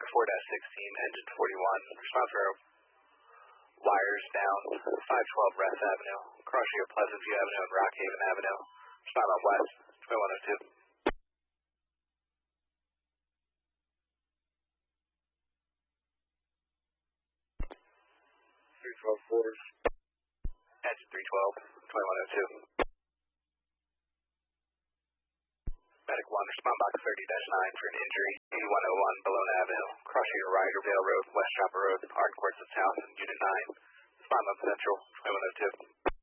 engine 41. Response for wires down, 512 Rest Avenue, crossing of Pleasant View Avenue and Rockhaven Avenue. Respond on West, 2102. 312 quarters. Engine 312, 2102. Medic 1, respond box 30-9 for an injury, 8101 Bologna Avenue, crossing of Ridervale Road, West Chopper Road, Arden Courts of South, Unit 9. Respond on Central, 2102.